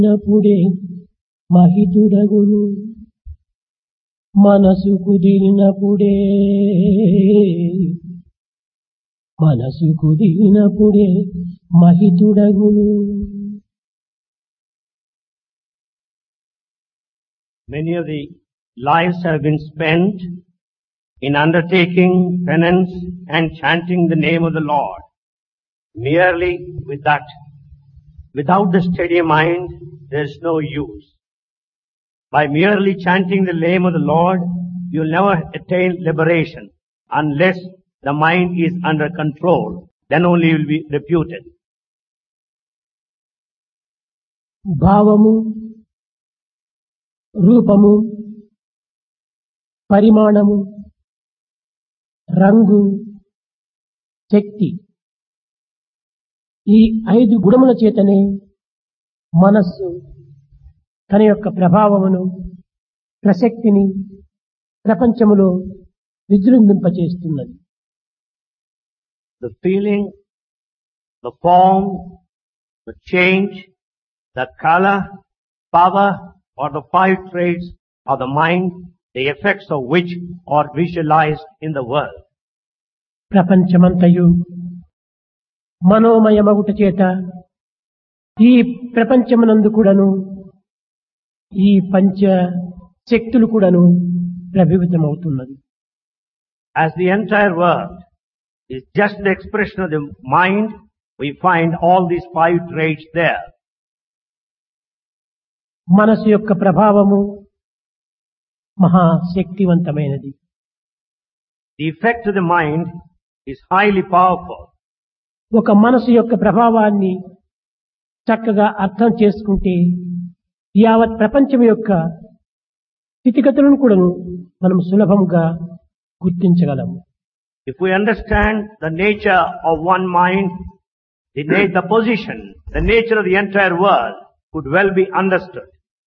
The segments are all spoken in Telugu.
నపుడే మహితుడగును మనసు కుదిరినప్పుడే మహితుడగును. Many of the lives have been spent in undertaking penance and chanting the name of the Lord. Merely with that, without the steady mind, there is no use. By merely chanting the name of the Lord, you will never attain liberation unless the mind is under control. Then only you will be reputed. భావము, రూపము, పరిమాణము, రంగు, శక్తి ఈ 5 గుణముల చేతనే మనస్సు తన యొక్క ప్రభావమును, ప్రసక్తిని ప్రపంచములో విజృంభింపచేస్తున్నది. The feeling, the form, the change, the color, power, or the 5 traits of the mind, the effects of which are visualized in the world. ప్రపంచమంతయు మనోమయమగుట చేత ఈ ప్రపంచమునందు కూడాను ఈ పంచ శక్తులు కూడాను ప్రభావితమవుతున్నది. As the entire world is just the expression of the mind, we find all these 5 traits there. మనసు యొక్క ప్రభావము మహాశక్తివంతమైనది. The effect of the mind is highly powerful. ఒక మనసు యొక్క ప్రభావాన్ని చక్కగా అర్థం చేసుకుంటే యావత్ ప్రపంచం యొక్క స్థితిగతులను కూడా మనం సులభంగా గుర్తించగలము. If we understand the nature of one mind, the position, the nature of the entire world could well be understood.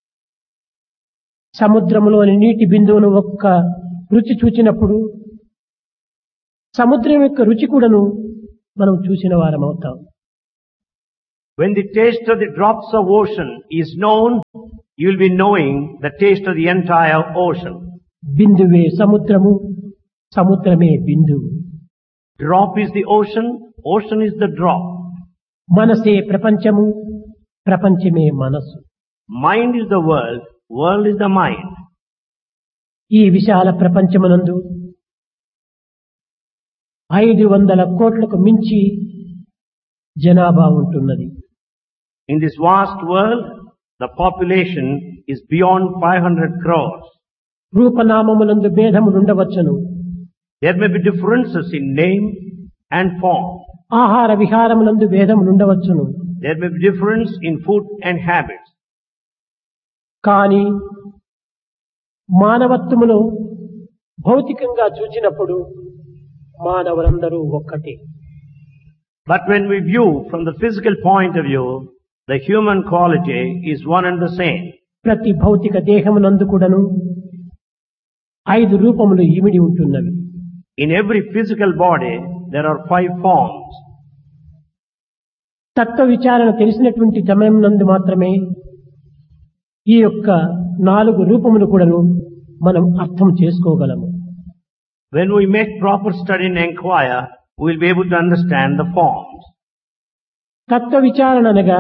సముద్రములోని నీటి బిందువును ఒక్క రుచి చూచినప్పుడు సముద్రం యొక్క రుచి కూడాను మనం చూసిన వారమవుతాం. When the taste of the drops of ocean is known, you will be knowing the taste of the entire ocean. బిందువే సముద్రము, సముద్రమే బిందువు. Drop is the ocean, ocean is the drop. మనసే ప్రపంచము, ప్రపంచమే మనసు. Mind is the world, world is the mind. ఈ విశాల ప్రపంచమునందు 500 కోట్లకు మించి జనాభా ఉంటున్నది. In this vast world, the population is beyond 500 crores. రూపనామములందు భేదములుండవచ్చును. There may be differences in name and form. ఆహార విహారములందు భేదములుండవచ్చును. There may be difference in food and habits. కానీ మానవత్వములో భౌతికంగా చూచినప్పుడు మానవులందరూ ఒక్కటే. But when we view from the physical point of view, the human quality is one and the same. ప్రతి భౌతిక దేహమునందు కూడాను 5 రూపములు ఇమిడి ఉంటున్నవి. In every physical body, there are 5 forms. తత్వ విచారణ తెలిసినటువంటి సమయం నందు మాత్రమే ఈ యొక్క 4 రూపములు కూడాను మనం అర్థం చేసుకోగలము. When we make proper study and inquire, we will be able to understand the forms. తత్వ విచారణ అనగా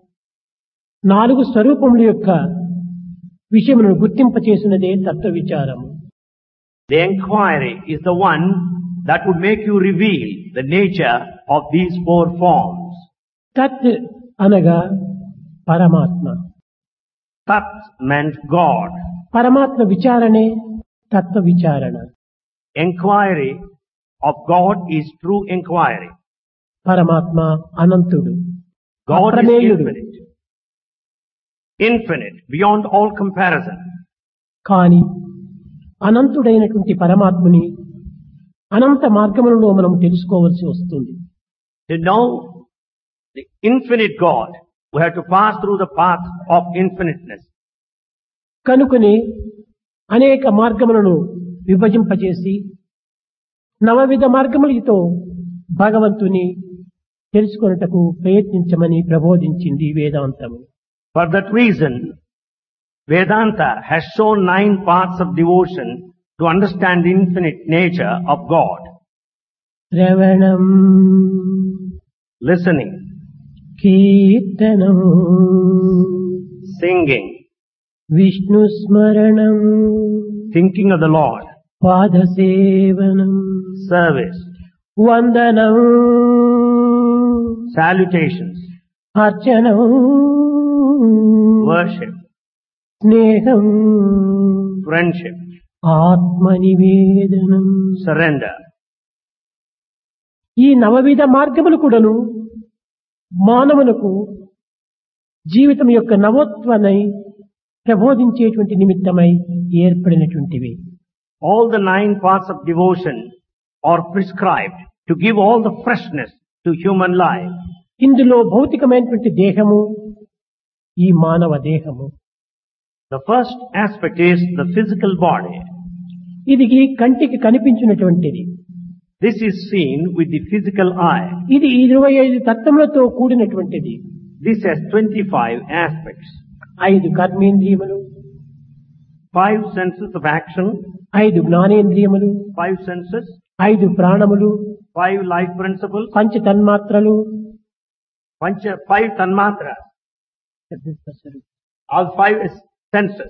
4 స్వరూపముల యొక్క విషయమును గుర్తింపచేసినదే తత్వ విచారము. The inquiry is the one that would make you reveal the nature of these 4 forms. తత్ అనగా పరమాత్మ. Tat meant God. పరమాత్మ విచారణే తత్వ విచారణ. Inquiry of God is true inquiry. పరమాత్మ అనంతుడు, God is అప్రమేయుడు. Infinite, beyond all comparison. కానీ అనంతుడైనటువంటి పరమాత్మని అనంత మార్గములలో మనం తెలుసుకోవలసి వస్తుంది. To know the infinite God, we have to pass through the path of infiniteness. కనుకనే అనేక మార్గములను విభజింపచేసి నవవిధ మార్గములతో భగవంతుని తెలుసుకొనుటకు ప్రయత్నించమని ప్రబోధించింది వేదాంతము. For that reason, Vedanta has shown 9 paths of devotion to understand the infinite nature of God. శ్రవణం Listening, కీర్తనం singing, విష్ణు స్మరణం thinking of the Lord, పాదసేవనం service, వందనం salutations, అర్చనం worship, స్నేహం friendship, ఆత్మనివేదనం. surrender. ఈ నవవిధ మార్గములు కూడాను మానవులకు జీవితం యొక్క నవోత్వనై ప్రబోధించేటువంటి నిమిత్తమై ఏర్పడినటువంటివి. All the 9 paths of devotion are prescribed to give all the freshness to human life. ఇందులో భౌతికమైనటువంటి దేహము ఈ మానవ దేహము. The first aspect is the physical body. ఇది కంటికి కనిపించినటువంటిది. This is seen with the physical eye. ఇది 25 తత్వములతో కూడినటువంటిది. This has 25 aspects. 5 కర్మేంద్రియములు, 5 senses of action, 5 జ్ఞానేంద్రియములు, 5 senses, 5 ప్రాణములు, 5 life principles, పంచ తన్మాత్రలు, 5 tanmatras, all 5 senses.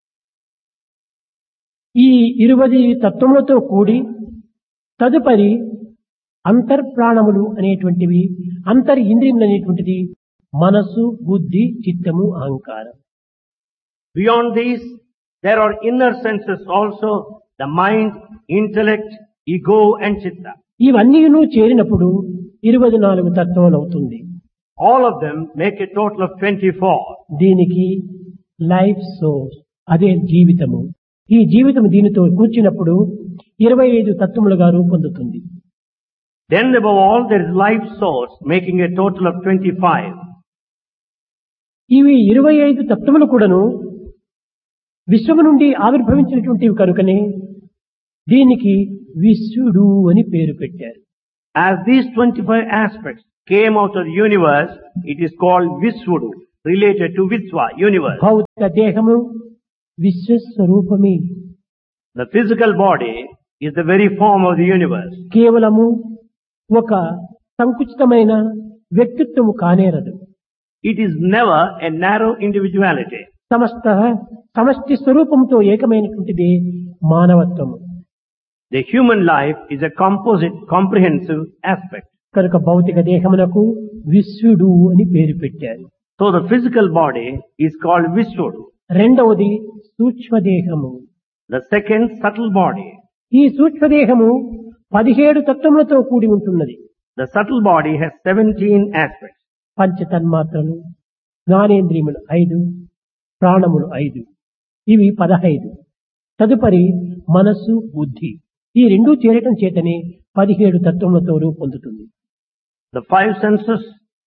ఈ 20 తత్వములతో కూడి తదుపరి అంతర్ప్రాణములు అనేటువంటివి, అంతర్ ఇంద్రియములు అనేటువంటిది మనసు, బుద్ధి, చిత్తము, అహంకారం. Beyond these, there are inner senses also, the mind, intellect, ego and chitta. ఇవన్నీను చేరినప్పుడు 24 తత్వములు అవుతుంది. All of them make a total of 24. దీనికి లైఫ్ సోర్స్, అదే జీవితము. ఈ జీవితం దీనితో కూర్చున్నప్పుడు 25 తత్వములుగా రూపొందుతుంది. Then above all there is life source making a total of 25. ఇవి 25 తత్వములు కూడాను విశ్వము నుండి ఆవిర్భవించినటువంటివి కనుకనే దీనికి విశ్వడు అని పేరు పెట్టారు. As these 25 aspects came out of the universe, it is called Visvudu, related to Visva, universe. భౌతిక దేహము విశ్వస్వరూపమే. The physical body is the very form of the universe. కేవలము ఒక సంకుచితమైన వ్యక్తిత్వము కానేరదు. It is never a narrow individuality. సమష్టి స్వరూపంతో ఏకమైనటువంటిది మానవత్వము. The human life is a composite, comprehensive aspect. కనుక భౌతిక దేహమునకు విశ్వడు అని పేరు పెట్టారు. So the physical body is called Visvudu. రెండవది సూక్ష్మదేహము. The second, subtle body. ఈ సూక్ష్మదేహము 17 తత్వములతో కూడి ఉంటున్నది. The subtle body has 17 aspects. పంచ తన్మాత్రలు, జ్ఞానేంద్రియములు 5, ప్రాణములు 5, ఇవి 15. తదుపరి మనస్సు, బుద్ధి, ఈ రెండూ చేరటం చేతనే 17 తత్వములతో రూపొందుతుంది. The 5 senses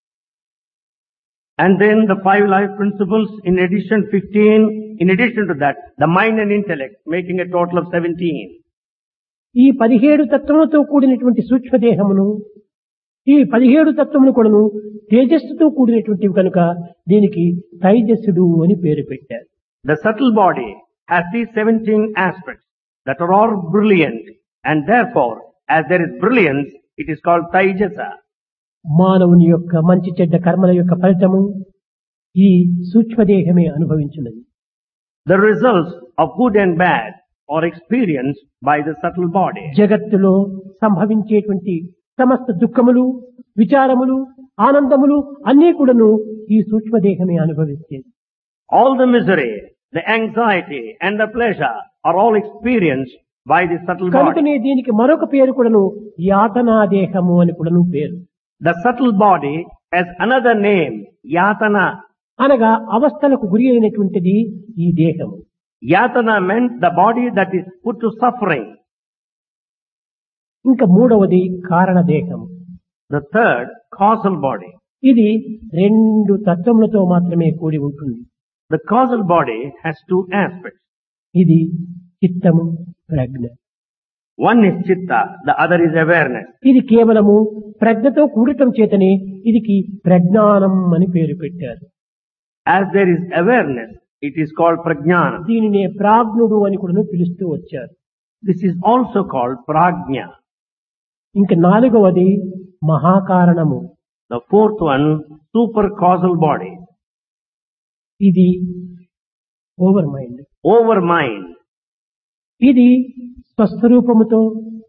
and then the 5 life principles, in addition 15, in addition to that, the mind and intellect, making a total of 17. ఈ 17 తత్వములతో కూడినటువంటి సూక్ష్మదేహమును, ఈ 17 తత్వములు కూడాను తేజస్సుతో కూడినటువంటివి కనుక దీనికి తైజస్సుడు అని పేరు పెట్టారు. The subtle body has these 17 aspects that are all brilliant, and therefore, as there is brilliance, it is called Taijasa. మానవుని యొక్క మంచి చెడ్డ కర్మల యొక్క ఫలితము ఈ సూక్ష్మదేహమే అనుభవించినది. The results of good and bad are experienced by the subtle body. జగత్తులో సంభవించేటువంటి సమస్త దుఃఖములు, విచారములు, ఆనందములు అన్నీ కూడాను ఈ సూక్ష్మదేహమే అనుభవించేది. All the misery, the anxiety and the pleasure are all experienced by the subtle కనుకనే body. దీనికి మరొక పేరు కూడాను యాతనా దేహము అని కూడాను పేరు. The subtle body has another name, Yatana. అనగా అవస్థలకు గురి అయినటువంటిది ఈ దేహము. Yatana meant the body that is put to suffering. ఇంకా మూడవది కారణ దేహము. The third, causal body. ఇది 2 తత్వములతో మాత్రమే కూడి ఉంటుంది. The causal body has 2 aspects. ఇది చిత్తము, ప్రజ్ఞ. One is chitta, the other is awareness. ఇది కేవలము ప్రజ్ఞతో కూడటం చేతనే ఇదికి ప్రజ్ఞానం అని పేరు పెట్టారు. As there is awareness, it is called prajnana. దీనినే ప్రాజ్ఞుడు అని కూడా పిలుస్తూ వచ్చారు. This is also called prajna. ఇంక నాలుగవది మహాకారణము. The fourth one, supercausal body. ఇది ఓవర్ మైండ్. Over mind. ఇది స్వస్వరూపముతో,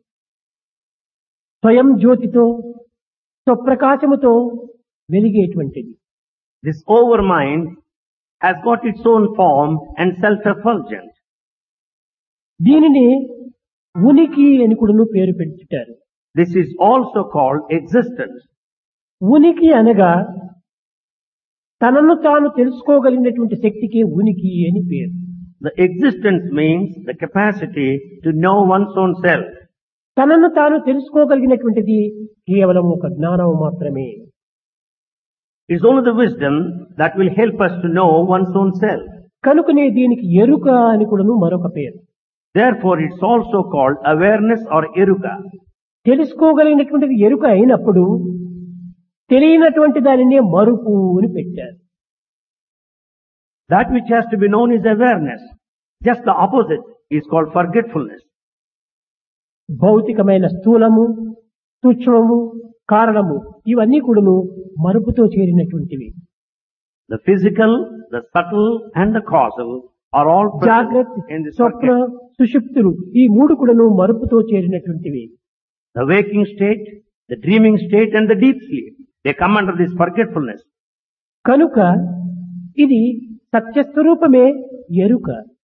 స్వయం జ్యోతితో, స్వప్రకాశముతో వెలిగేటువంటిది. This over mind has got its own form and self-effulgent. దీనిని ఉనికి అని కూడా పేరు పెట్టుతారు. This is also called existence. ఉనికి అనగా తనను తాను తెలుసుకోగలిగినటువంటి శక్తికి ఉనికి అని పేరు. The existence means the capacity to know one's own self. తనను తాను తెలుసుకోగలిగినటువంటిది కేవలం ఒక జ్ఞానం మాత్రమే. It's only the wisdom that will help us to know one's own self. కనుకనే దీనికి ఎరుక అని కూడా మరొక పేరు. Therefore, it's also called awareness or eruka. తెలుసుకోగలిగినటువంటిది ఎరుక అయినప్పుడు తెలియనటువంటి దానినే మరుపు అని పెట్టారు. That which has to be known is awareness. Just the opposite is called forgetfulness. భౌతికమైన స్థూలము, సూక్ష్మము, కారణము ఇవన్నీ కూడాను మరుపుతో చేరినటువంటివి. The physical, the subtle and the causal are all జాగ్రత్త, present in this Swapna, forget. సుషుప్తులు ఈ మూడు కూడాను మరుపుతో చేరినటువంటివి. The waking state, the dreaming state and the deep sleep. They come under this forgetfulness. కనుక ఇది సత్యస్వరూపమే ఎరుక.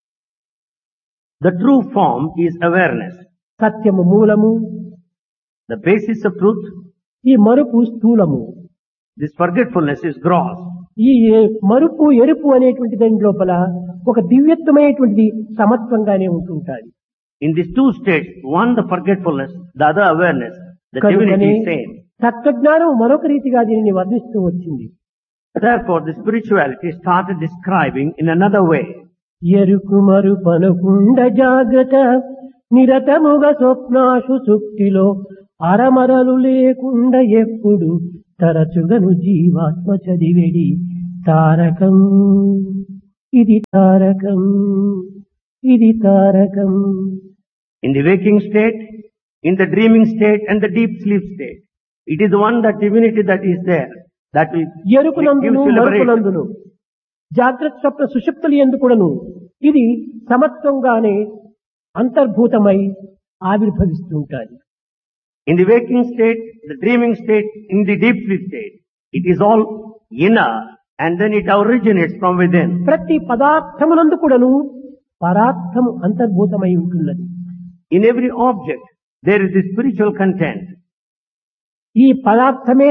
The true form is awareness. సత్యము మూలము, The basis of truth, ఈ మరుపు స్థూలము. this forgetfulness is gross. ఈ మరుపు ఎరుపు అనేటువంటి దాని లోపల ఒక దివ్యత్వమైనటువంటిది సమత్వంగానే ఉంటుంటాది. In these two states, one the forgetfulness, the other awareness, the కనుకనే divinity is same. తత్వజ్ఞానం మరొక రీతిగా దీనిని వర్ణిస్తూ వచ్చింది. Therefore, the spirituality started describing in another way. ఎరుకు మరుపనుకుండ జాగ్రత్త నిరతముగా స్వప్నాశు సుక్తిలో అరమరలు లేకుండా ఎప్పుడు తరచుగను జీవాత్మ చదివేడి తారకం ఇది తారకం ఇది Tarakam. In the waking state, in the dreaming state and the deep sleep state, it is the one, that divinity that is there, that will ఎరుకునందును gives you liberation. మరుపునందును జాగ్రత్త స్వప్న సుషుప్తులు ఎందు కూడాను ఇది సమత్వంగానే అంతర్భూతమై ఆవిర్భవిస్తూ ఉంటాయి. In the waking state, the dreaming state, in the deep sleep state, it is all inner and then it originates from within. ప్రతి పదార్థమునందు కూడాను పరార్థము అంతర్భూతమై ఉంటున్నది. In every object, there is the spiritual content. ఈ పదార్థమే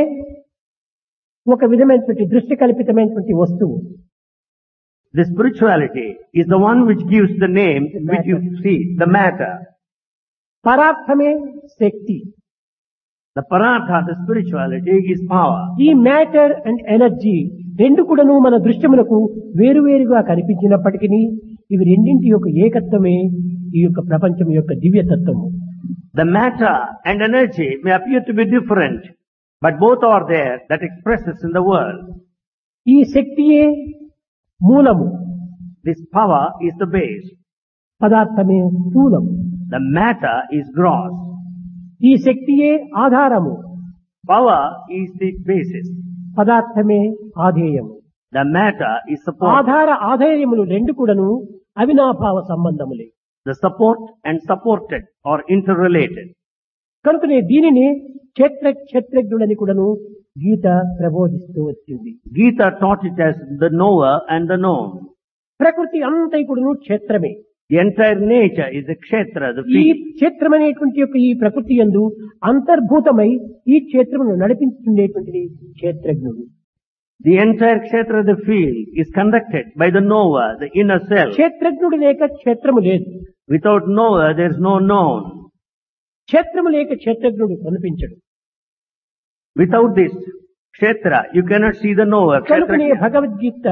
ఒక విధమైనటువంటి దృష్టి కల్పితమైనటువంటి వస్తువు. The spirituality is the one which gives the name which you see, the matter. పరార్థమే Shakti. The paratha, the spirituality is power. ఈ మ్యాటర్ అండ్ ఎనర్జీ రెండు కూడాను మన దృశ్యములకు వేరువేరుగా కనిపించినప్పటికీ ఇవి రెండింటి యొక్క ఏకత్వమే ఈ యొక్క ప్రపంచం యొక్క దివ్యతత్వము. The matter and energy may appear to be different, but both are there that expresses in the world. ఈ శక్తియే మూలము, This power is the base. పదార్థమే స్థూలము. The matter is gross. ఈ శక్తియే ఆధారము, Power is the basis. పదార్థమే ఆధేయము. The matter is support. ఆధార ఆధేయములు రెండు కూడాను అవినాభావ సంబంధములే. The support and supported are interrelated. కనుకనే దీనిని క్షేత్రజ్ఞుడని కూడాను గీత ప్రబోధిస్తూ వచ్చింది. Gita taught it as the knower and the known. ప్రకృతి అంతా కూడాను క్షేత్రమే. The entire nature is the kshetra, the ఈ field. క్షేత్రమనేటువంటి యొక్క ఈ ప్రకృతి యందు అంతర్భూతమై ఈ క్షేత్రమును నడిపించుకునేటువంటిది క్షేత్రజ్ఞుడు. The entire kshetra, the field, is conducted by the knower, the inner self. క్షేత్రజ్ఞుడు లేక క్షేత్రము లేదు. Without knower, there is no known. క్షేత్రము లేక క్షేత్రజ్ఞుడు కనిపించడు. Without this kshetra, you cannot see the knower. కనుకనే Kshetra. Bhagavad Gita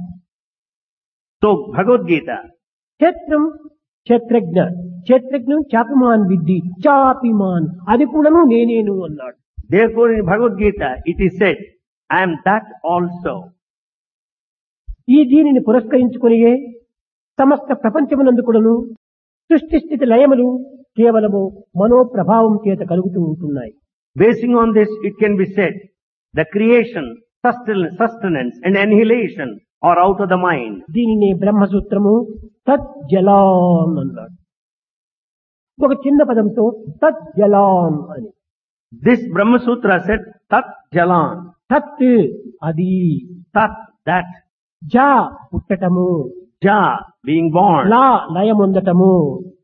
So, Bhagavad Gita, క్షేత్రం క్షేత్రజ్ఞ క్షేత్రజ్ఞం చాపిమాన్ విద్ధి చాపిమాన్ అది కూడాను నేనేను అన్నాడు. therefore in Bhagavad Gita, it is said, I am that also. ఈ దీనిని పురస్కరించుకునియే సమస్త ప్రపంచమునందు కూడాను సృష్టి స్థితి లయములు కేవలము మనోప్రభావం చేత కలుగుతూ ఉంటున్నాయి. Basing on this, it can be said, the creation, sustenance and annihilation are out of the mind. దీనిని బ్రహ్మసూత్రము తత్ జలాన్ అన్నాడు. ఒక చిన్న పదంతో తత్ జలాన్ అని. This Brahma Sutra said, Tat Jalan. తత్ అది, Tat, that. జ పుట్టటము, Ja, being born. Law లయముందటము,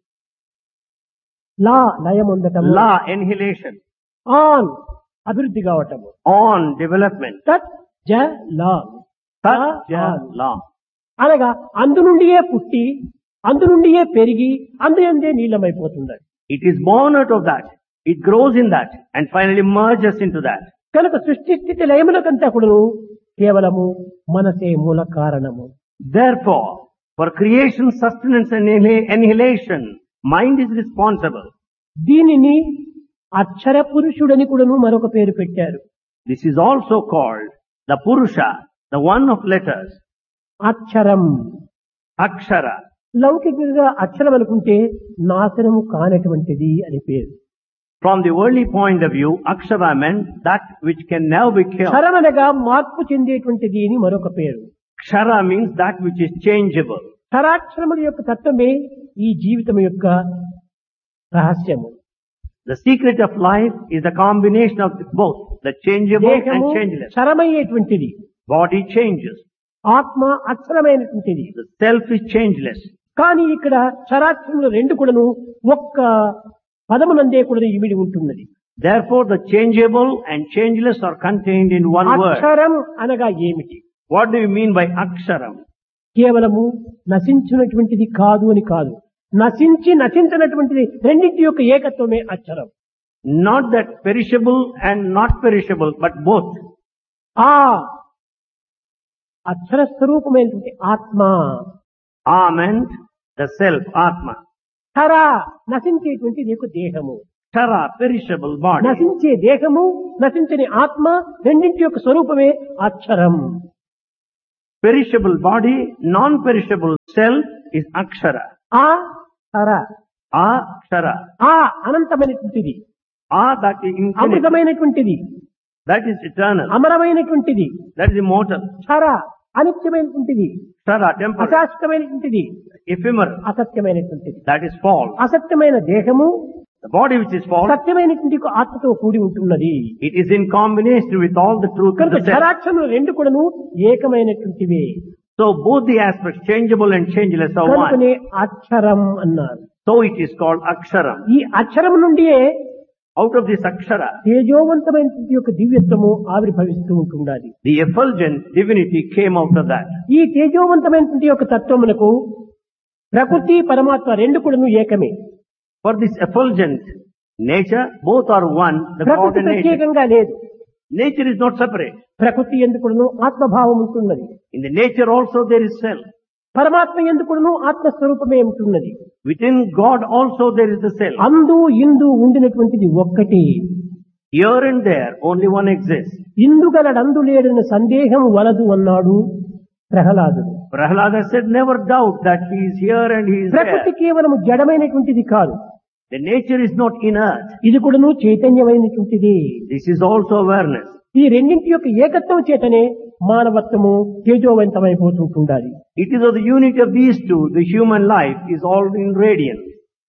law లయముందటము, La, annihilation. On అభివృద్ధి కావటము. On, development. తత్ జ లా Tat, Ja, La. అనగా అందు నుండియే పుట్టి అందు నుండియే పెరిగి అందుయందే నీలమైపోతుంది. It is born out of that. It grows in that and finally merges into that. కనుక సృష్టి స్థితి లయములకంతా కూడా కేవలము మనసే మూల కారణము. Therefore, for creation, sustenance and annihilation, mind is responsible. దీనిని అక్షర పురుషుడని కూడాను మరొక పేరు పెట్టారు. This is also called the Purusha, the one of letters. అక్షరం. Akshara. లౌకికంగా అక్షరం అనుకుంటే నాశనము కానటువంటిది అని పేరు. From the worldly point of view, Akshara meant that which can never be killed. క్షరమనగా మార్పు చెందేటువంటిది అని మరొక పేరు. Kshara means that which is changeable. క్షరాక్షరముల యొక్క తత్వమే ఈ జీవితం యొక్క రహస్యము. The secret of life is the combination of both, the changeable and దేహము changeless. క్షరమయ్యేటువంటిది, Body changes. ఆత్మ అక్షరమైనటువంటిది. The self is changeless. కానీ ఇక్కడ క్షరాక్షరములు రెండు కూడాను ఒక్క పదమునందే కూడా ఇమిడి ఉంటున్నది. Therefore, the changeable and changeless are contained in one word. అక్షరం అనగా ఏమిటి? What do you mean by Aksharam? కేవలము నశించినటువంటిది కాదు అని కాదు, నశించినటువంటిది రెండింటి యొక్క ఏకత్వమే అక్షరం. Not that perishable and not perishable, but both. ఆ అక్షర స్వరూపమైనటువంటి ఆత్మ, meant the self, Atma. క్షర నశించేటువంటిది యొక్క దేహము. Kshara, perishable body. నశించే దేహము, నశించని ఆత్మ రెండింటి యొక్క స్వరూపమే అక్షరం. Perishable body, non-perishable self is Akshara. ఆ క్షర, Akshara. ఆ అనంతమైనటువంటిది, That is infinite. అమృతమైనటువంటిది, That is eternal. అమరమైనటువంటిది. That is immortal. క్షర అనిత్యమైనటువంటిది, Kshara, temporary. అశాశ్వతమైనటువంటిది, Ephemeral. అసత్యమైనటువంటిది. That is false. అసత్యమైన దేహము The body which is false, సత్యమైనటువంటి ఆత్మతో కూడి ఉంటున్నది. it is in combination with all the truth of కనుక the self. క్షరాక్షరములు రెండు కూడాను ఏకమైనటువంటివే. So both the aspects, changeable and changeless, are one. కనుకనే అక్షరం అన్నారు. So it is called Aksharam. ఈ అక్షరం నుండియే Out of this Akshara, తేజోవంతమైనటువంటి యొక్క దివ్యత్వము ఆవిర్భవిస్తూ ఉంటుండాలి. the effulgent divinity came out of that. ఈ తేజోవంతమైనటువంటి యొక్క తత్వమునకు ప్రకృతి పరమాత్మ రెండు కూడాను ఏకమే. For this effulgent nature, both are one, the God ప్రకృతి and nature. ప్రత్యేకంగా లేదు. Nature is not separate. ప్రకృతి ఎందుకును ఆత్మభావం ఉంటున్నది. In the nature also there is self. పరమాత్మ ఎందుకును ఆత్మస్వరూపమే ఉంటున్నది. Within God also there is the self. అందు ఇందు ఉండినటువంటిది ఒక్కటి. Here and there only one exists. ఇందుగలడందు లేడని సందేహం వలదు అన్నాడు ప్రహ్లాదుడు. Prahlada said, never doubt that he is here and he is ప్రకృతి there. కేవలం జడమైనటువంటిది కాదు, The nature is not inert. ఇది కూడాను చైతన్యమైనటువంటిది. This is also awareness. ఈ రెండింటి యొక్క ఏకత్వం చేతనే మానవత్వము తేజోవంతమైపోతుంటుండాలి. It is of the unity of these two, the human life is all in radiance.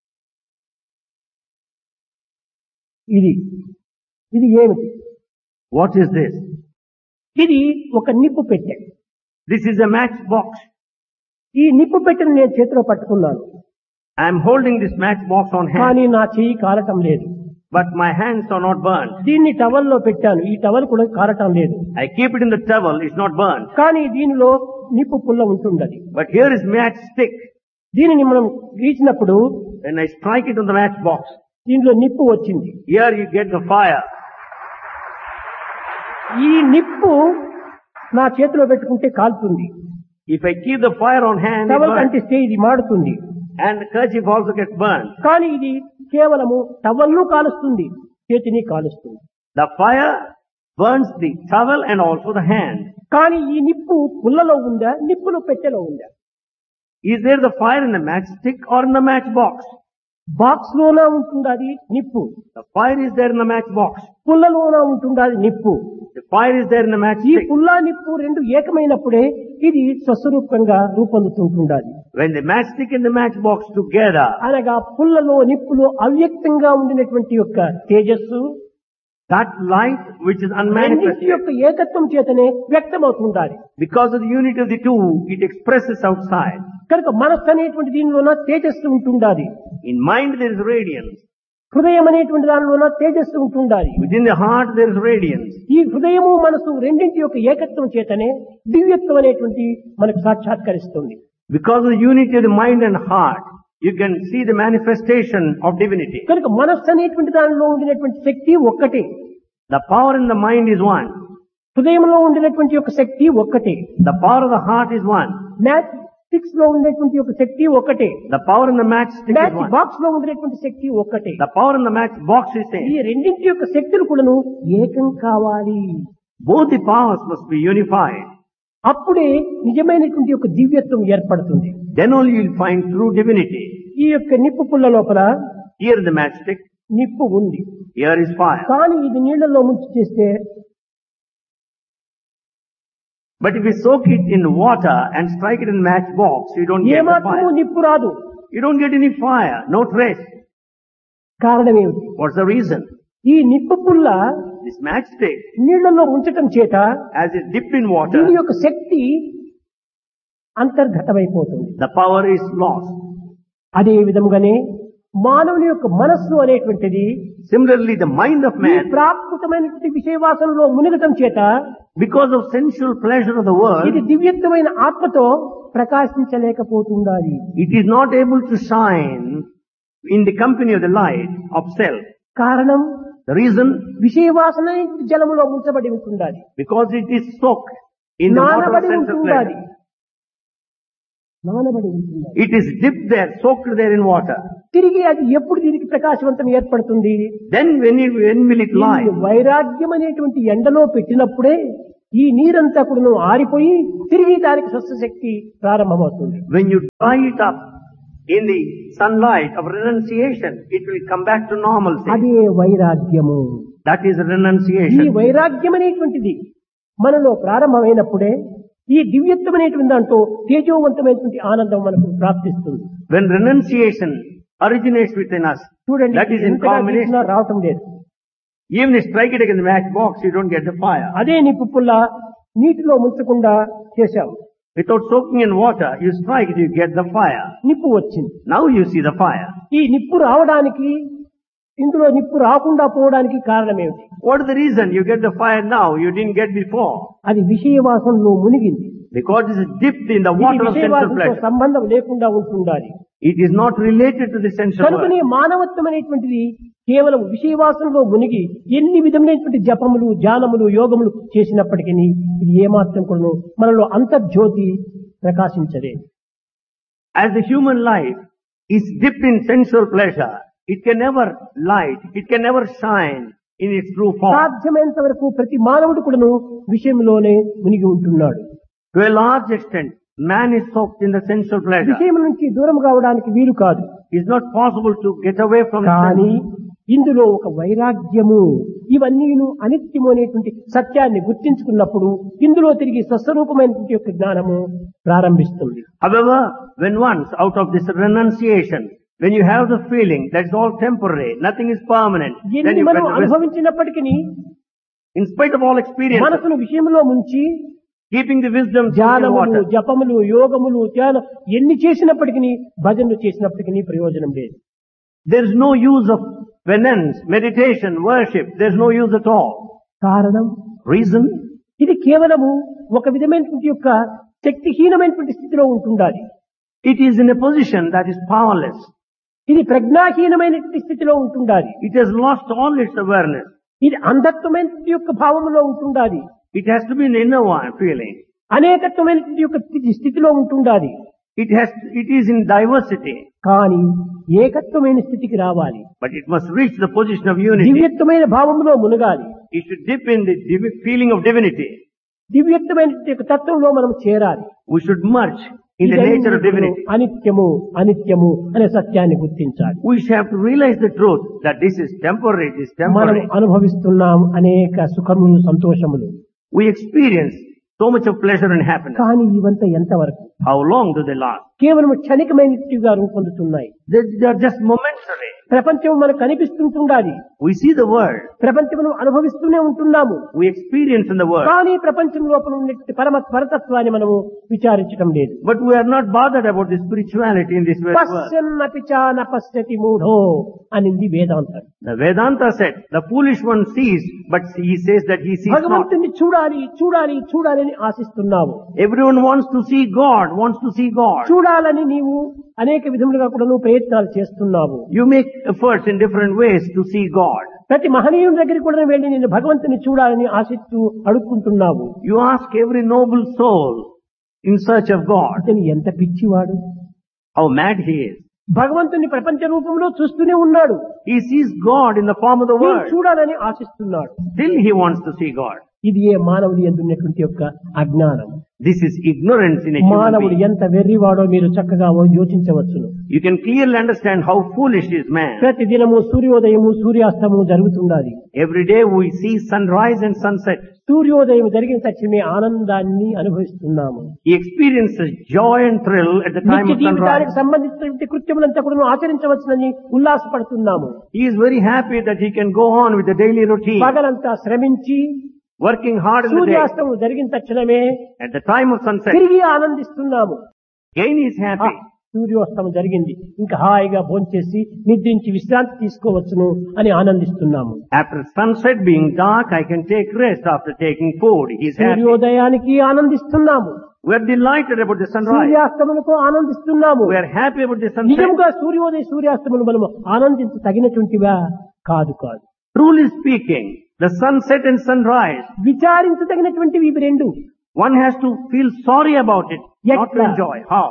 ఇది ఏమిటి? What is this? ఇది ఒక నిప్పు పెట్టె. This is a matchbox. ఈ నిప్పు పెట్టెను నేను చేతిలో పట్టుకున్నాను, I am holding this matchbox on hand, కానీ నా చెయ్యి కారటం లేదు. but my hands are not burned. దీన్ని టవల్లో పెట్టాను, ఈ టవల్ కూడా కారటం లేదు. I keep it in the towel, it's not burned. కానీ దీనిలో నిప్పు పుల్ల ఉంటుండది. But here is matchstick. దీనిని మనం గీచినప్పుడు When I strike it on the matchbox, దీంట్లో నిప్పు వచ్చింది. here you get the fire. ఈ నిప్పు నా చేతిలో పెట్టుకుంటే కాలుతుంది, If I keep the fire on hand, it towel burns. అంటిస్తే ఇది మాడుతుంది. And the kerchief also gets burned. కానీ ఇది కేవలము టవల్ను కాలుస్తుంది, చేతిని కాలుస్తుంది. The fire burns the towel and also the hand. కానీ ఈ నిప్పు పుల్లలో ఉందా, నిప్పులు పెట్టెలో ఉందా? Is there the fire in the matchstick or in the matchbox? Box లోనా ఉంటుండాది నిప్పు, The fire is there in the matchbox. పుల్లలోనా ఉంటుండాది నిప్పు. The fire is there in the ఈ matchstick. పుల్లా నిప్పు రెండు ఏకమైనప్పుడే ఇది స్వస్వరూపంగా రూపొందుతుంటుండాలి. When the matchstick and the matchbox together, అనగా పుల్లలో నిప్పులో అవ్యక్తంగా ఉండినటువంటి యొక్క తేజస్సు that light which is రెండింటి unmanifested, యొక్క ఏకత్వం చేతనే వ్యక్తమవుతుండాలి. because of the unity of the two, it expresses outside. కనుక మనస్సు అనేటువంటి దీనిలోన తేజస్సు ఉంటుండాలి. In mind there is radiance. హృదయం అనేటువంటి దానిలోన తేజస్సు ఉంటుండాలి. Within the heart there is radiance. ఈ హృదయము మనసు రెండింటి యొక్క ఏకత్వం చేతనే దివ్యత్వం అనేటువంటి మనకు సాక్షాత్కరిస్తుంది. Because of the unity of the mind and heart, you can see the manifestation of divinity. కనుక మనస్సు అనేటువంటి దానిలో ఉండినటువంటి శక్తి ఒక్కటే, The power in the mind is one. హృదయంలో ఉండినటువంటి యొక్క శక్తి ఒక్కటే, The power of the heart is one. Match sticks లో ఉండేటువంటి యొక్క శక్తి ఒక్కటే, The power in the matchstick is match one. Box లో ఉండేటువంటి శక్తి ఒక్కటే. The power in the matchbox is ఈ same. రెండింటి యొక్క శక్తులు కూడాను ఏకం కావాలి. Both the powers must be unified. అప్పుడే నిజమైనటువంటి యొక్క దివ్యత్వం ఏర్పడుతుంది. Then only you will find true divinity. ఈ యొక్క నిప్పు పుల్ల లోపల Here in the matchstick, నిప్పు ఉంది, here is fire. కానీ ఇది నీళ్లలో ముంచి చేస్తే But if you soak it in water and strike it in the matchbox, you don't get the ఏమాత్రము fire. నిప్పు రాదు. You don't get any fire, no trace. కారణం ఏమిటి? What's the reason? ఈ నిప్పు పుల్ల This matchstick, నీళ్లలో ఉంచటం చేత as it dipped in దీని water, యొక్క శక్తి అంతర్గతమైపోతుంది. the power is lost. అదే విధముగానే మానవుని యొక్క మనస్సు అనేటువంటిది Similarly, the mind of ఈ man, ప్రాకృతమైనటువంటి విషయవాసనలో మునిగటం చేత because of sensual pleasure of the ఇది world, దివ్యత్వమైన ఆత్మతో ప్రకాశించలేకపోతుండాలి. it is not able to shine in the company of the light of self. కారణం The reason, విషయవాసన జలములో ముంచబడి ఉంటుండాలి, because it is soaked in the water of నానబడి sensual ఉంటుండాలి, pleasure. నానబడి ఉంటుండాలి. It is dipped there, soaked there in water. తిరిగి అది ఎప్పుడు దీనికి ప్రకాశవంతం ఏర్పడుతుంది? Then when will it ఈ lie? వైరాగ్యం అనేటువంటి ఎండలో పెట్టినప్పుడే ఈ నీరంతా కూడా ఆరిపోయి తిరిగి దానికి స్వస్థశక్తి ప్రారంభమవుతుంది. When you dry it up in the sunlight of renunciation, it will come back to normalcy. అదే వైరాగ్యము. That is ఈ renunciation. వైరాగ్యం అనేటువంటిది మనలో ప్రారంభమైనప్పుడే ఈ దివ్యత్వం అనేటువంటి దాంట్లో తేజోవంతమైనటువంటి ఆనందం మనకు ప్రాప్తిస్తుంది. When renunciation originates within us, చూడండి, that is in ఎంతగా combination. చూసినా రావటం లేదు. Even if you strike it against the matchbox, you don't get the fire. అదే నిప్పు పుల్ల నీటిలో ముంచకుండా చేశాం, Without soaking in water, you strike it, you get the fire. నిప్పు వచ్చింది. Now you see the fire. ఈ నిప్పు రావడానికి, ఇందులో నిప్పు రాకుండా పోవడానికి కారణం ఏమిటి? What is the reason you get the fire now, you didn't get before? అది విషయవాసనలో మునిగింది. Because it is dipped in the ఇది water of sensual విషయవాసనతో pleasure. సంబంధం లేకుండా ఉంటుండాలి. It is not related to the sensual కనుకనే world. మానవత్వం అనేటువంటిది కేవలం విషయవాసనలో మునిగి ఎన్ని విధములైనటువంటి జపములు, ధ్యానములు, యోగములు చేసినప్పటికీ ఇది ఏమాత్రం కూడా మనలో అంతర్జ్యోతి ప్రకాశించదే. As the human life is dipped in sensual pleasure, it can never light, it can never shine in its true form. సాధ్యమైనంత వరకు ప్రతి మానవుడు కూడాను విషయంలోనే మునిగి ఉంటున్నాడు. To a large extent, man is soaked in the sensual pleasure. విషయం నుంచి దూరం కావడానికి వీలు కాదు. It's not possible to get away from కానీ sense. ఇందులో ఒక వైరాగ్యము, ఇవన్నీను అనిత్యము అనేటువంటి సత్యాన్ని గుర్తించుకున్నప్పుడు ఇందులో తిరిగి స్వస్వరూపమైనటువంటి యొక్క జ్ఞానము ప్రారంభిస్తుంది. However, when once out of this renunciation, when you have the feeling that it's all temporary, nothing is permanent, then ఎన్ని you మనం get the wisdom. అనుభవించినప్పటికీ In spite of all experience, మనసును విషయంలో ముంచి keeping the wisdom in ధ్యానములు, water, జపములు, యోగములు, ధ్యానం ఎన్ని చేసినప్పటికీ, భజనలు చేసినప్పటికీ ప్రయోజనం లేదు. there is no use of penance, meditation, worship. There is no use at all. కారణం Reason? ఇది కేవలము ఒక విధమైనటువంటి యొక్క శక్తిహీనమైనటువంటి స్థితిలో ఉంటుండాలి. It is in a position that is powerless. ఇది ప్రజ్ఞాహీనమైనటువంటి స్థితిలో ఉంటుండాలి. It has lost all its awareness. ఇది అంధత్వమైనటువంటి యొక్క భావంలో ఉంటుండాలి. It has to be an inner one feeling. అనేకత్వమైనటువంటి యొక్క స్థితిలో ఉంటుండాలి. It is in diversity, కానీ ఏకత్వమైన స్థితికి రావాలి. but it must reach the position of unity. దివ్యత్వమైన భావంలో మునగాలి. It should dip in the feeling of divinity. దివ్యత్వమైన తత్వంలో మనం చేరాలి. We should merge in the nature of divinity. అనిత్యము అనిత్యము అనే సత్యాన్ని గుర్తించాలి. We should have to realize the truth that this is temporary, this is మనం temporary. అనుభవిస్తున్నాం అనేక సుఖములు సంతోషములు. We experience so much of pleasure and happiness. కానీ ఇవంతా ఎంతవరకు? How long do they last? కేవలం క్షణికమైనట్టుగా రూపొందుతున్నాయి. They are just momentary. ప్రపంచం మనకు కనిపిస్తుంటుండాలి. We see the world. ప్రపంచమును అనుభవిస్తూనే ఉంటున్నాము. We experience in the world. కానీ ప్రపంచం లోపల ఉన్నటువంటి పరతత్వాన్ని మనము విచారించడం లేదు. But we are not bothered about the spirituality in this world. పశ్యన్నపి చ న పశ్యతి మూఢో అనింది వేదాంతం. The Vedanta said, the foolish one sees, but he says that he sees not. భగవంతుని చూడాలి చూడాలి చూడాలి అని ఆశిస్తున్నావు. Everyone wants to see God, wants to see God. చూడాలని నీవు అనేక విధములుగా కూడా నువ్వు ప్రయత్నాలు చేస్తున్నావు. You make efforts in different ways to see God. ప్రతి మహనీయుని దగ్గరికి కూడా వెళ్ళి నేను భగవంతుని చూడాలని ఆశిస్తూ అడుక్కుంటున్నావు. You ask every noble soul in search of God. అతను ఎంత పిచ్చివాడు. How mad he is. భగవంతుని ప్రపంచ రూపంలో చూస్తూనే ఉన్నాడు. He sees God in the form of the నేను world. చూడాలని ఆశిస్తున్నాడు. Still he wants to see God. ఇది ఏ మానవుడి యందు ఉన్నటువంటి యొక్క అజ్ఞానం. This is ignorance in a human మానవుడు being. ఎంత వెర్రివాడో మీరు చక్కగా యోచించవచ్చును. You can clearly understand how foolish is man. ప్రతి దినము సూర్యోదయము సూర్యాస్తమము జరుగుతుండాలి. Every day we see sunrise and sunset. సూర్యోదయం జరిగిన తక్షణమే ఆనందాన్ని అనుభవిస్తున్నాము. He experiences joy and thrill at the time నిత్య of sunrise. జీవితానికి సంబంధించినటువంటి కృత్యములంతా కూడా ఆచరించవచ్చునని ఉల్లాసపడుతున్నాము. He is very happy that he can go on with the daily routine, పగలంతా శ్రమించి working hard in the day. సూర్యాస్తమం జరిగిన తక్షణమే At the time of sunset, తిరిగి ఆనందిస్తున్నాము. again he is happy. సూర్యోస్తమం జరిగింది, ఇంకా హాయిగా భోంచేసి నిద్రించి విశ్రాంతి తీసుకోవచ్చును అని ఆనందిస్తున్నాము. After sunset being dark, I can take rest after taking food. He is happy. సూర్యోదయానికి ఆనందిస్తున్నాము. We are delighted about the sunrise. సూర్యాస్తములకు ఆనందిస్తున్నాము. We are happy about the sunset. నిజంగా సూర్యోదయ సూర్యాస్తములు మనము ఆనందించ తగినటువంటివా? కాదు కాదు. Truly speaking, the sunset and sunrise, విచారించదగినటువంటివి ఇవి రెండు. one has to feel sorry about it, not to Yet- enjoy. How?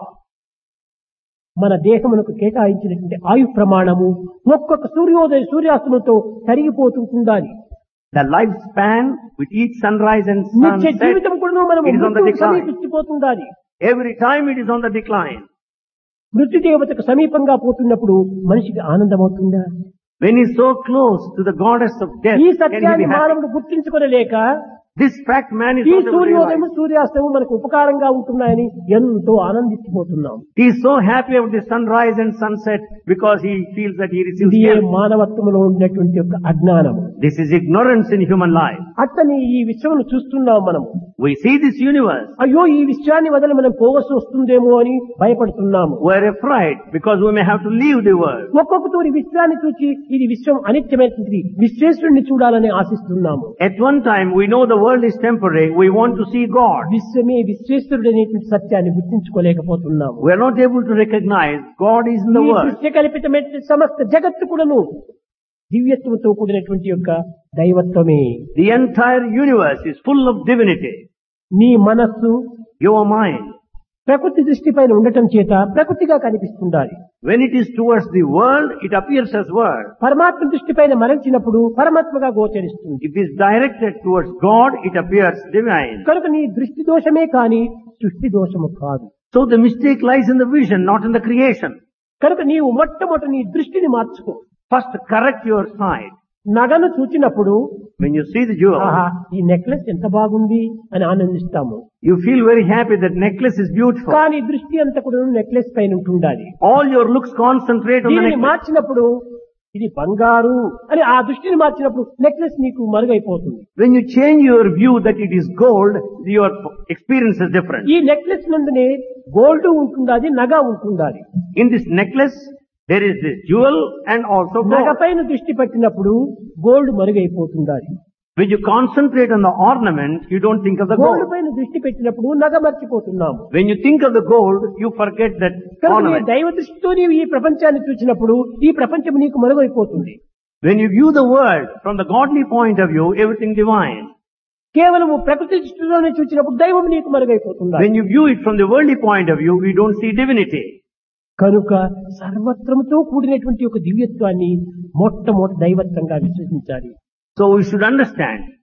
మన దేహమునకు కేటాయించినటువంటి ఆయు ప్రమాణము ఒక్కొక్క సూర్యోదయ సూర్యాస్తములతో కరిగిపోతుండాలి. The lifespan with each sunrise and నిత్య sunset, జీవితం కూడా మనము it is on the మృత్యువుకు decline. సమీపించిపోతుండాలి. Every time it is on the decline. మృత్యు దేవతకు సమీపంగా పోతున్నప్పుడు మనిషికి ఆనందమవుతుందా? When he is so close to the goddess of death, ఈ can he సత్యాన్ని be happy? మానవుడు గుర్తించుకోలేక This fact man is ఈ not able to సూర్యోదయం realize. సూర్యాస్తమం మనకు ఉపకారంగా ఉంటున్నాయని ఎంతో ఆనందించిపోతున్నాం. He is so happy about the sunrise and sunset because he feels that he receives ఇది ఏ help. మానవత్వంలో ఉన్నటువంటి యొక్క అజ్ఞానము. This is ignorance in human life. అతని ఈ విశ్వమును చూస్తున్నాం మనము. We see this universe. అయ్యో ఈ విశ్వాన్ని వదిలి మనం పోవలసి వస్తుందేమో అని భయపడుతున్నాము. We are afraid because we may have to leave the world. ఒక్కొక్క తూరి విశ్వాన్ని చూచి ఇది విశ్వం అనిత్యమైనది, విశ్వేశ్వరుణ్ణి చూడాలని ఆశిస్తున్నాము. At one time we know the world is temporary. We want to see God. విశ్వమే విశ్వేశ్వరుడు అనేటువంటి సత్యాన్ని గుర్తించుకోలేకపోతున్నాము. We are not able to recognize God is in the ఈ world. దృశ్య కల్పితమైన సమస్త జగత్తు కూడాను దివ్యత్వంతో కూడినటువంటి యొక్క దైవత్వమే. The entire universe is full of divinity. నీ మనస్సు Your mind, ప్రకృతి దృష్టిపైన ఉండటం చేత ప్రకృతిగా కనిపిస్తుండాలి. when it is towards the world, it appears as world. పరమాత్మ దృష్టిపైన మరల్చినప్పుడు పరమాత్మగా గోచరిస్తుంది. If it is directed towards God, it appears divine. కనుక నీ దృష్టి దోషమే కాని సృష్టి దోషము కాదు. So the mistake lies in the vision, not in the creation. కనుక నీవు మొట్టమొదటి నీ దృష్టిని మార్చుకో. First correct your sight. నగను చూచినప్పుడు When you see the jewel, ఆహా ఈ నెక్లెస్ ఎంత బాగుంది అని ఆనందిస్తాము. you feel very happy that necklace is beautiful. కానీ దృష్టి అంతా కూడా నెక్లెస్ పైన ఉంటుండాలి. All your looks concentrate on the దీనిని necklace. మార్చినప్పుడు ఇది బంగారు అని ఆ దృష్టిని మార్చినప్పుడు నెక్లెస్ నీకు మరుగైపోతుంది. When you change your view that it is gold, your experience is different. ఈ నెక్లెస్ నందునే గోల్డ్ ఉంటుండాలి, నగ ఉంటుండాలి. In this necklace, there is this jewel and also నగ gold. పైన దృష్టి పెట్టినప్పుడు gold మరుగైపోతుండాలి. When you concentrate on the ornament, you don't think of the gold gold. పైన దృష్టి పెట్టినప్పుడు నగ మర్చిపోతున్నాము. When you think of the gold, you forget that కనుక నీ ornament. దైవ దృష్టితో నీవు ఈ ప్రపంచాన్ని చూసినప్పుడు ఈ ప్రపంచం నీకు మరుగైపోతుంది. When you view the world from the godly point of view, everything divine. కేవలము ప్రకృతి దృష్టిలోనే చూసినప్పుడు దైవం నీకు మరుగైపోతుంది. When you view it from the worldly point of view, we don't see divinity. కనుక సర్వత్రముతో కూడినటువంటి ఒక దివ్యత్వాన్ని మొట్టమొదటి దైవత్వంగా విశ్వసించాలి. So we should understand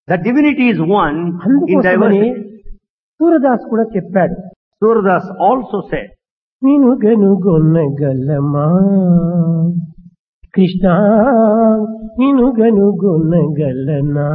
The divinity is one in అందుకోసమని diversity. సూరదాస్ కూడా చెప్పాడు, Surdas also said, నేను గనుగొనగలమా కృష్ణ, నేను గనుగొనగలనా,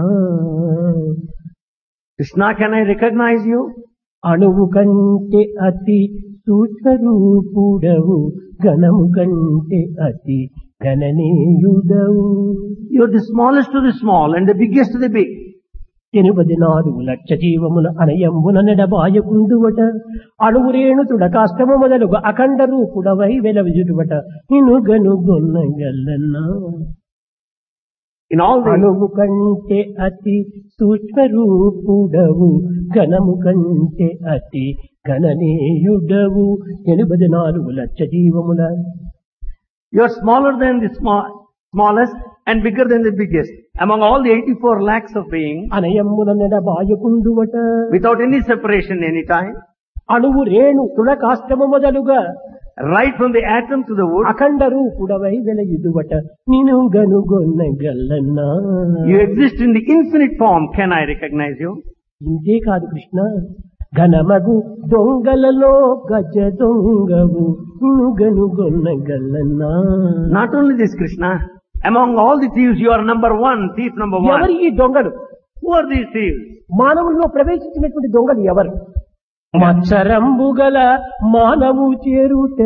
Krishna, can I recognize you? అణువు కంటే అతి సూక్ష్మరూపుడవు, ఘనము కంటే అతి గణనీయుడవు. You're the smallest of the small and the biggest of the big. 84 లక్ష జీవముల అనయంబున నెడబాయకుందువట, అణువురేణు తుడకాష్టము మొదలుగు అఖండ రూపుడవై వెలవిజుడువట, నిన్ను గనుగొనగలనా. In all the అణువు కంటే అతి సూక్ష్మరూపుడవు, ఘనము కంటే అతి గణనీయుడవు. 84 లక్ష జీవముల you're smaller than the smallest and bigger than the biggest. Among all the 84 lakhs of beings, అనయమ్మున నెడబాయకుందువట, without any separation any time, అణువు రేణు తుడకాష్టము మొదలుగా right from the atom to the wood, అఖండ రూపుడవై వెలయుదువట, నిన్ను గనుగొనగలనా. you exist in the infinite form. Can I recognize you? ఇంతే కాదు కృష్ణ, ఘనమగు దొంగలలో గజ దొంగవు, నిన్ను గనుగొనగలనా. Not only this, Krishna, among all the thieves, you are number one, thief number ఎవరు one. ఈ దొంగలు? Who are these thieves? మానవుల్లో ప్రవేశించినటువంటి దొంగలు ఎవరు? మత్సరంబు గల మానవు చేరుటే,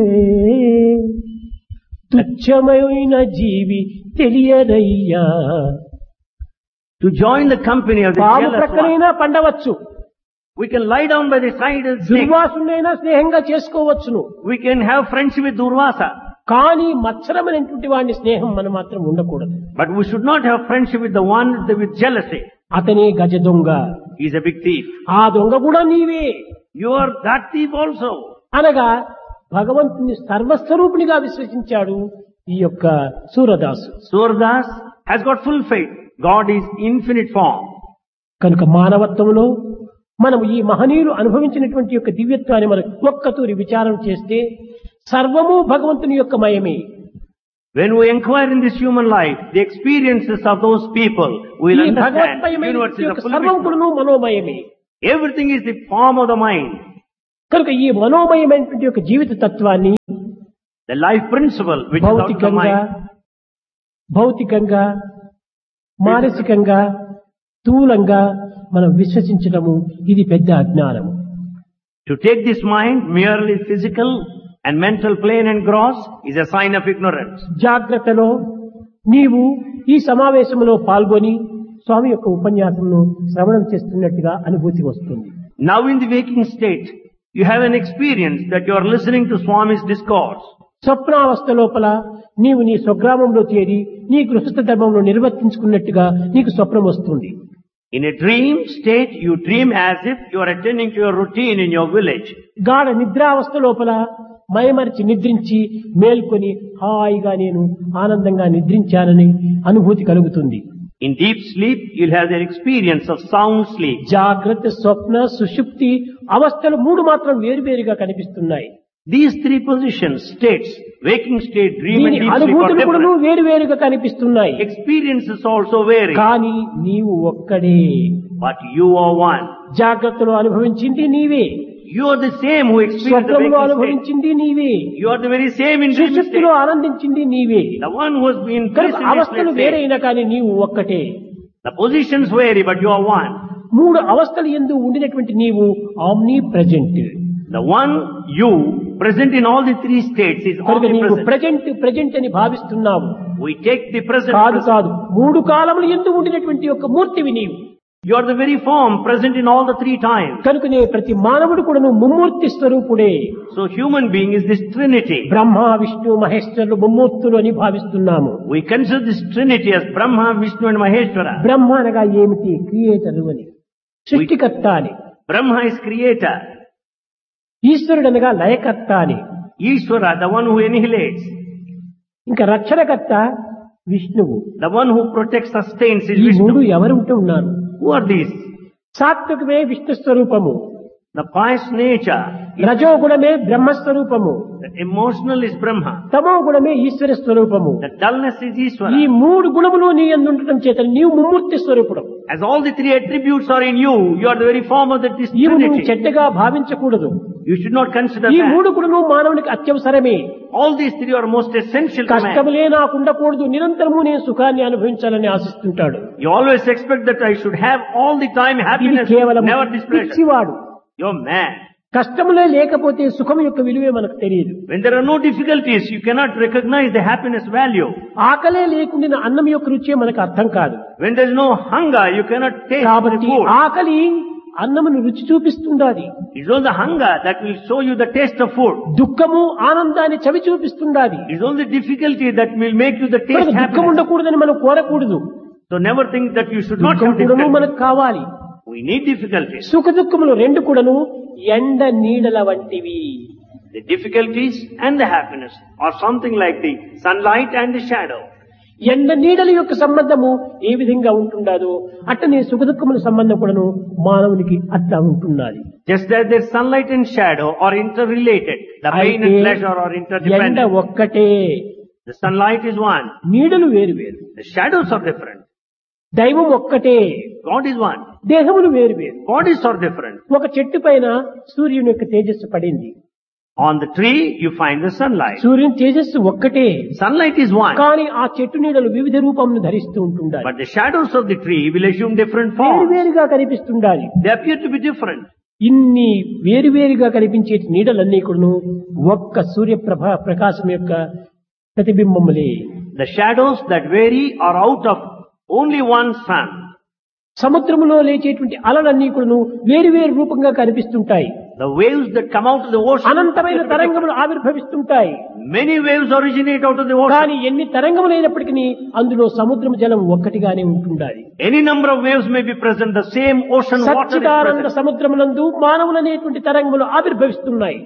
తుచ్చమైన జీవి తెలియదయ్యా. To join the company of the పాము jealous one. ప్రక్కనైనా పండవచ్చు, We can lie down by the side of snake. దుర్వాసునైనా స్నేహంగా చేసుకోవచ్చును, We can have friendship with Durvasa. కానీ మత్సరమైనటువంటి వాడిని స్నేహం మనం మాత్రం ఉండకూడదు. But we should not have friendship with the one with jealousy. అతనే గజ దొంగ, He is a big thief. ఆ దొంగ కూడా నీవే. You are that thief also. అనగా భగవంతుని సర్వస్వరూపునిగా విశ్వసించాడు ఈ యొక్క Surdas. Surdas has got full faith. God is infinite form. కనుక మానవత్వంలో మనం ఈ మహనీయులు అనుభవించినటువంటి యొక్క దివ్యత్వాన్ని మనం ఒక్కతూరి విచారం చేస్తే సర్వము భగవంతుని యొక్క మయమే. When we inquire in this human life, the experiences of those people, we will ఈ understand భగవత్మయమైన universe is a యొక్క full సర్వం picture. కూడాను మనోమయమే. Everything is the form of the mind. కనుక ఈ మనోమయమైనటువంటి యొక్క జీవిత తత్వాన్ని The life principle which is out of the భౌతికంగా mind. భౌతికంగా మానసికంగా స్థూలంగా మనం విశ్వసించడము ఇది పెద్ద అజ్ఞానము. To take this mind merely physical and mental plane and gross is a sign of ignorance. జాగ్రత్తలో నీవు ఈ సమావేశంలో పాల్గొని స్వామి యొక్క ఉపన్యాసంను శ్రవణం చేస్తున్నట్టుగా అనుభూతి వస్తుంది. Now in the waking state, you have an experience that you are listening to Swami's discourse. స్వప్నావస్థ లోపల నీవు నీ స్వగ్రామంలో చేరి నీ గృహస్థ ధర్మంలో నిర్వర్తించుకున్నట్టుగా నీకు స్వప్నం వస్తుంది. In a dream state, you dream as if you are attending to your routine in your village. గాఢ నిద్రావస్థ లోపల మైమరిచి నిద్రించి మేల్కొని హాయిగా నేను ఆనందంగా నిద్రించానని అనుభూతి కలుగుతుంది. In deep sleep, you'll have the experience of sound sleep. జాగ్రత్త, స్వప్న, సుషుప్తి అవస్థలు మూడు మాత్రం వేరువేరుగా కనిపిస్తున్నాయి. These three positions, states, waking state, dream and దీని deep sleep are అనుభూతులు కూడా different. వేరువేరుగా కనిపిస్తున్నాయి. Experiences also vary. కానీ నీవు ఒక్కడే. But you are one. జాగ్రత్తలో అనుభవించింది నీవే, You are the same who experienced the స్వప్నంలో waking state. అనుభవించింది నీవే, You are the very same in dream state. సుషుప్తిలో ఆనందించింది నీవే. The one who has been కనుక placed in this అవస్థలు state. వేరైనా కానీ నీవు ఒక్కటే. The positions vary, but you are one. మూడు అవస్థలు యందు ఉండినటువంటి నీవు omni present. The one you present in all the three states is కనుక నీవు omnipresent. ప్రజెంట్ అని భావిస్తున్నావు. We take the present. కాదు కాదు, మూడు కాలములు ఎందు ఉండినటువంటి యొక్క మూర్తివి నీవు. You are the very form present in all the three times. కనుకనే ప్రతి మానవుడు కూడాను ముమ్మూర్తి స్వరూపుడే. So human being is this Trinity. బ్రహ్మ, విష్ణు, మహేశ్వరులు ముమ్మూర్తులు అని భావిస్తున్నాము. We consider this Trinity as Brahma, Vishnu and Maheshwara. బ్రహ్మ అనగా ఏమిటి? క్రియేటరు అని, సృష్టికర్త అని. Brahma is creator. ఈశ్వరుడు అనగా లయకర్త అని. Ishvara, the one who annihilates. ఇంకా రక్షణకర్త విష్ణువు. The one who protects, sustains is ఈ మూడు Vishnu. ఎవరు ఉంటూ ఉన్నారు? Who are these? సాత్వికమే విష్ణు స్వరూపము, The pious nature. రజోగుణమే బ్రహ్మస్వరూపము, The emotional is Brahma. తమో గుణమే ఈశ్వర స్వరూపము. The dullness is ఈ Ishvara. మూడు గుణములు నీ యందు ఉండటం చేత నీవు ముమ్మూర్తి స్వరూపుడు. As all the three attributes are in you, you are the very form of this ఇవి నువ్వు Trinity. చెడ్డగా భావించకూడదు. You should not consider ఈ that. మూడు కూడాను మానవునికి అత్యవసరమే. All these three are most essential to man. కష్టములే నాకు ఉండకూడదు, నిరంతరము నేను సుఖాన్ని అనుభవించాలని ఆశిస్తుంటాడు. You always expect that I should have all the time ఇది happiness, కేవలం never displeasure. పిచ్చివాడు. You're mad. కష్టములే లేకపోతే సుఖం యొక్క విలువే మనకు తెలియదు. When there are no difficulties, you cannot recognize the happiness value. ఆకలే లేకుండా అన్నం యొక్క రుచే మనకు అర్థం కాదు. When there is no hunger, you cannot taste the కాబట్టి food. ఆకలి అన్నమును రుచి చూపిస్తుండాలి. It's only the hunger that will show you the taste of food. దుఃఖము ఆనందాన్ని చవి చూపిస్తుండాలి. It's only the difficulty that will make you the taste మనకు దుఃఖం happiness. ఉండకూడదని మనం కోరకూడదు. So never think that you should not have దుఃఖం కూడాను difficulties. మనకు కావాలి. We need difficulties. సుఖ దుఃఖములు రెండు కూడాను ఎండ నీడల వంటివి. The difficulties and the happiness are something like the sunlight and the shadow. ఎండ నీడల యొక్క సంబంధము ఏ విధంగా ఉంటుండదో అట్టనే సుఖ దుఃఖముల సంబంధం కూడాను మానవునికి అట్లా ఉంటున్నది. Just as their sunlight and shadow are interrelated, the pain and pleasure are ఎండ interdependent. ఒక్కటే, The sunlight is one, నీడలు వేరు వేరు. the shadows are different. దైవం ఒక్కటే, God is one, దేహములు వేరు వేరు. bodies are different. ఒక చెట్టు పైన సూర్యుని యొక్క తేజస్సు పడింది. On the tree, you find the sunlight. సూర్యుని తేజస్సు ఒక్కటే, Sunlight is one, కానీ ఆ చెట్టు నీడలు వివిధ రూపమును ధరిస్తూ ఉంటుండాలి. but the shadows of the tree will assume different వేరు forms. వేరుగా కనిపిస్తుండాలి. They appear to be different. ఇన్ని వేరువేరుగా కనిపించే నీడలన్నీ కూడాను ఒక్క సూర్యప్రభ ప్రకాశం యొక్క ప్రతిబింబములే. The shadows that vary are out of only one sun. సముద్రములో లేచేటువంటి అలలన్నీ కూడాను వేరు వేరు రూపంగా కనిపిస్తుంటాయి. The waves that come out of the ocean, అనంతమైన తరంగములు ఆవిర్భవిస్తుంటాయి. many waves originate out of the ocean. కానీ ఎన్ని తరంగములైనప్పటికీ అందులో సముద్రం జలం ఒక్కటిగానే ఉంటుండాలి. Any number of waves may be present, the same ocean water is Sachchidananda present. సముద్రమునందు మానవులనేటువంటి తరంగములు ఆవిర్భవిస్తున్నాయి.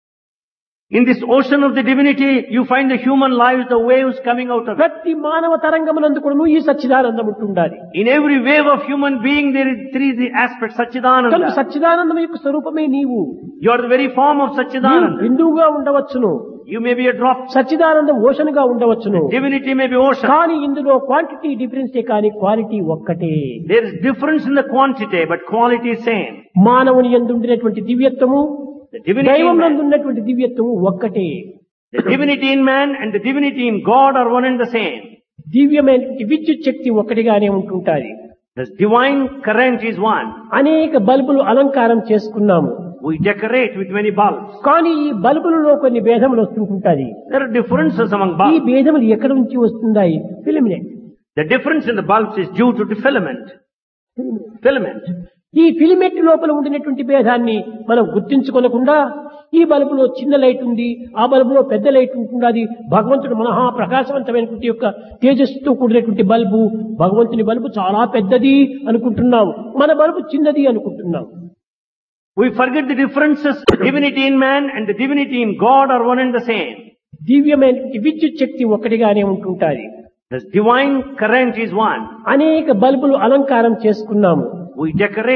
In this ocean of the divinity, you find the human lives, the waves coming out of it. ప్రతి మానవ తరంగమునందు కూడాను ఈ సచ్చిదానందం ఉంటుండాలి. In every wave of human being, there is three aspects, కనుక Satchidananda. సచ్చిదానందం యొక్క స్వరూపమే నీవు. You are the very form of నీవు Satchidananda. బిందువుగా ఉండవచ్చును, You may be a drop. సచ్చిదానందం ఓషన్గా ఉండవచ్చును. Divinity may be ocean. కానీ ఇందులో క్వాంటిటీ డిఫరెన్సే కానీ క్వాలిటీ ఒక్కటే. There is difference in the quantity, but quality is same. మానవుని యందు ఉండినటువంటి దివ్యత్వము The divinity దైవం in man, నందు ఉన్నటువంటి దివ్యత్వము ఒక్కటే. the divinity in man and the divinity in God are one and the same. దివ్యమైనటువంటి విద్యుత్ శక్తి ఒక్కటిగానే ఉంటుంటాది. The divine current is one. అనేక బల్బులు అలంకారం చేసుకున్నాము, We decorate with many bulbs. కానీ ఈ బల్బులలో కొన్ని భేదములు వస్తుంటుంటాయి. There are differences among ఈ bulbs. భేదములు ఎక్కడి నుంచి వస్తున్నాయి? Filament. The difference in the bulbs is due to the filament. Filament. ఈ ఫిలమెంట్ లోపల ఉండినటువంటి భేదాన్ని మనం గుర్తించుకోనకుండా ఈ బల్బులో చిన్న లైట్ ఉంది, ఆ బల్బులో పెద్ద లైట్ ఉంటుంది, అది భగవంతుడు మహా ప్రకాశవంతమైనటువంటి యొక్క తేజస్సుతో కూడినటువంటి బల్బు, భగవంతుని బల్బు చాలా పెద్దది అనుకుంటున్నాం, మన బల్బు చిన్నది అనుకుంటున్నాం. We forget the differences. Divinity in man and the divinity in God are one and the same. దివ్యమైనటువంటి విద్యుత్ శక్తి ఒక్కటిగానే ఉంటుంటాది. The divine current is one. అనేక బల్బులు అలంకారం చేసుకున్నాము, We decorate